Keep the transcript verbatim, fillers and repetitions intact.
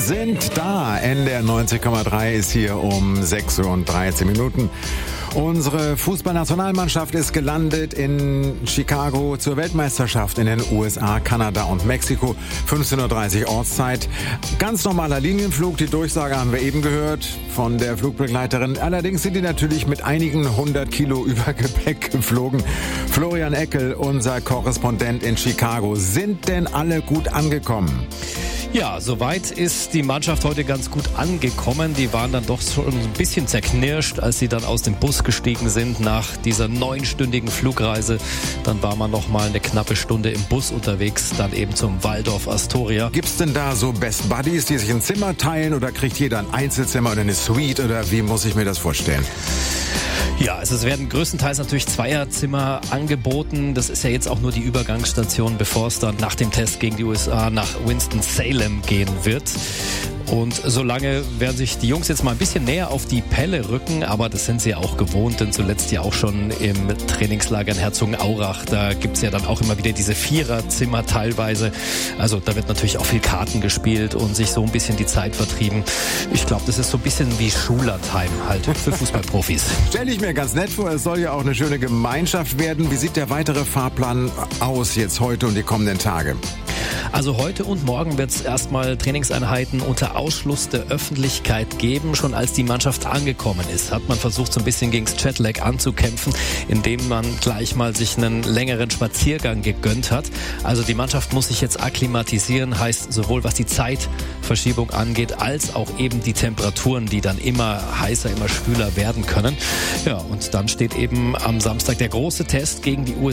sind da. N D R neunzig Komma drei ist hier um sechs Uhr und dreizehn Minuten. Unsere Fußballnationalmannschaft ist gelandet in Chicago zur Weltmeisterschaft in den U S A, Kanada und Mexiko. fünfzehn Uhr dreißig Ortszeit. Ganz normaler Linienflug. Die Durchsage haben wir eben gehört von der Flugbegleiterin. Allerdings sind die natürlich mit einigen hundert Kilo Übergepäck geflogen. Florian Eckel, unser Korrespondent in Chicago. Sind denn alle gut angekommen? Ja, soweit ist die Mannschaft heute ganz gut angekommen. Die waren dann doch schon ein bisschen zerknirscht, als sie dann aus dem Bus gestiegen sind nach dieser neunstündigen Flugreise. Dann war man noch mal eine knappe Stunde im Bus unterwegs, dann eben zum Waldorf Astoria. Gibt's denn da so Best Buddies, die sich ein Zimmer teilen, oder kriegt jeder ein Einzelzimmer oder eine Suite, oder wie muss ich mir das vorstellen? Ja, also es werden größtenteils natürlich Zweierzimmer angeboten. Das ist ja jetzt auch nur die Übergangsstation, bevor es dann nach dem Test gegen die U S A nach Winston-Salem gehen wird. Und solange werden sich die Jungs jetzt mal ein bisschen näher auf die Pelle rücken, aber das sind sie ja auch gewohnt, denn zuletzt ja auch schon im Trainingslager in Herzogenaurach, da gibt's ja dann auch immer wieder diese Viererzimmer teilweise. Also da wird natürlich auch viel Karten gespielt und sich so ein bisschen die Zeit vertrieben. Ich glaube, das ist so ein bisschen wie Schulertime halt für Fußballprofis. Stell ich mir ganz nett vor, es soll ja auch eine schöne Gemeinschaft werden. Wie sieht der weitere Fahrplan aus jetzt heute und die kommenden Tage? Also heute und morgen wird es erstmal Trainingseinheiten unter Ausschluss der Öffentlichkeit geben. Schon als die Mannschaft angekommen ist, hat man versucht, so ein bisschen gegen das Jetlag anzukämpfen, indem man gleich mal sich einen längeren Spaziergang gegönnt hat. Also die Mannschaft muss sich jetzt akklimatisieren, heißt sowohl was die Zeitverschiebung angeht, als auch eben die Temperaturen, die dann immer heißer, immer schwüler werden können. Ja, und dann steht eben am Samstag der große Test gegen die U S A.